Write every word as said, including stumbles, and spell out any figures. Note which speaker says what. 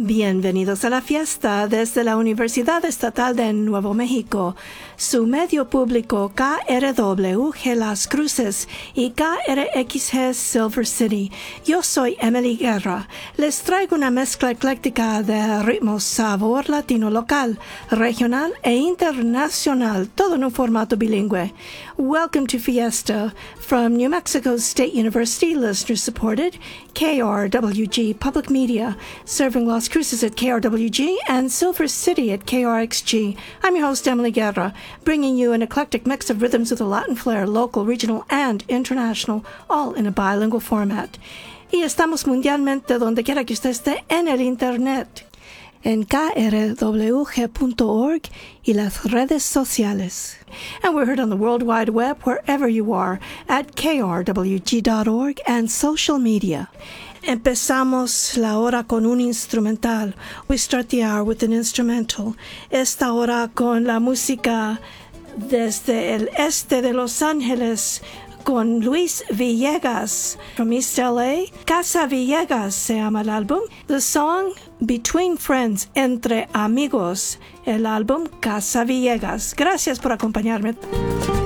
Speaker 1: Bienvenidos a la fiesta desde la Universidad Estatal de Nuevo México, su medio público K R W G Las Cruces y K R X G Silver City. Yo soy Emily Guerra. Les traigo una mezcla ecléctica de ritmos, sabor latino local, regional e internacional, todo en un formato bilingüe. Welcome to Fiesta from New Mexico State University, listener-supported, K R W G Public Media, serving Las Cruces at K R W G and Silver City at K R X G. I'm your host, Emily Guerra, bringing you an eclectic mix of rhythms with a Latin flair, local, regional, and international, all in a bilingual format. Y estamos mundialmente donde quiera que usted esté en el Internet, en K R W G punto org y las redes sociales. And we're heard on the World Wide Web wherever you are at K R W G dot org and social media. Empezamos la hora con un instrumental. We start the hour with an instrumental. Esta hora con la música desde el este de Los Ángeles con Luis Villegas from East L A. Casa Villegas se llama el álbum. The song Between Friends, Entre Amigos. El álbum Casa Villegas. Gracias por acompañarme.